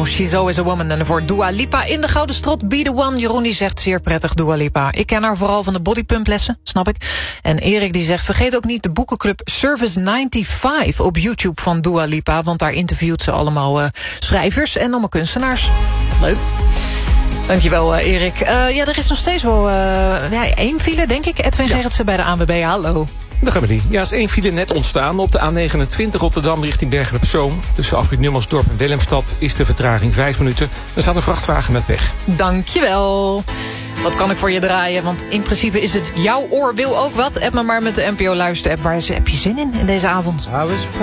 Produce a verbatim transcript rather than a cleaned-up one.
Bono, She's Always a Woman. En voor Dua Lipa in de Gouden Strot, Be The One. Jeroen die zegt zeer prettig Dua Lipa. Ik ken haar vooral van de bodypumplessen, snap ik. En Erik die zegt, vergeet ook niet de boekenclub Service vijfennegentig op YouTube van Dua Lipa. Want daar interviewt ze allemaal uh, schrijvers en allemaal kunstenaars. Leuk. Dankjewel, uh, Erik. Uh, ja, er is nog steeds wel uh, ja, één file, denk ik. Edwin ja. Gerritsen bij de A N W B. Hallo. Daar gaan we die. Ja, er is één file net ontstaan. Op de A negenentwintig Rotterdam richting Bergen-op-Zoom. Tussen afrit Nummersdorp en Willemstad is de vertraging vijf minuten. Er staat een vrachtwagen met weg. Dankjewel. Wat kan ik voor je draaien? Want in principe is het jouw oor wil ook wat. App me maar met de N P O Luister-app. Waar heb je zin in in deze avond?